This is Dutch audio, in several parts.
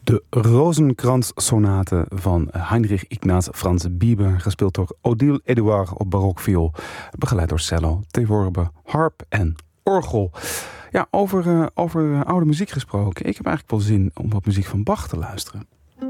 De Rozenkrans-sonate van Heinrich Ignaz Franz Bieber, gespeeld door Odile Edouard op barokviool, begeleid door cello, theorbe, harp en orgel. Ja, over oude muziek gesproken. Ik heb eigenlijk wel zin om wat muziek van Bach te luisteren.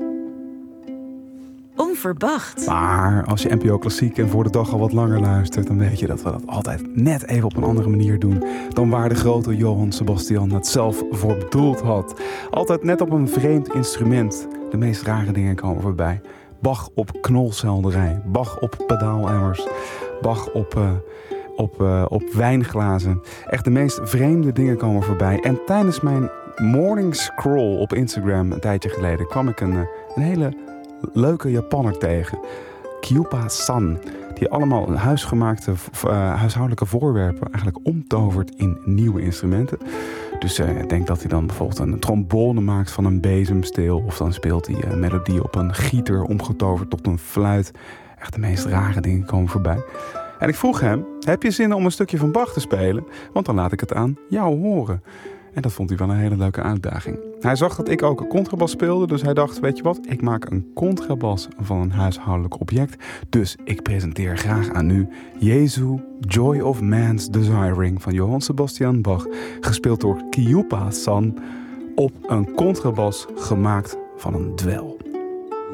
Onverwacht. Maar als je NPO Klassiek en Voor de Dag al wat langer luistert, dan weet je dat we dat altijd net even op een andere manier doen dan waar de grote Johann Sebastian het zelf voor bedoeld had. Altijd net op een vreemd instrument. De meest rare dingen komen voorbij. Bach op knolselderij, Bach op pedaalemmers, Bach op wijnglazen. Echt de meest vreemde dingen komen voorbij. En tijdens mijn morning scroll op Instagram een tijdje geleden kwam ik een hele leuke Japanner tegen. Kyupa-san. Die allemaal huisgemaakte huishoudelijke voorwerpen eigenlijk omtovert in nieuwe instrumenten. Dus ik denk dat hij dan bijvoorbeeld een trombone maakt van een bezemsteel. Of dan speelt hij een melodie op een gieter omgetoverd tot een fluit. Echt de meest rare dingen komen voorbij. En ik vroeg hem, heb je zin om een stukje van Bach te spelen? Want dan laat ik het aan jou horen. En dat vond hij wel een hele leuke uitdaging. Hij zag dat ik ook een contrabas speelde, dus hij dacht, weet je wat, ik maak een contrabas van een huishoudelijk object. Dus ik presenteer graag aan u Jesu, Joy of Man's Desiring van Johann Sebastian Bach, gespeeld door Kyupa-san op een contrabas gemaakt van een dwel.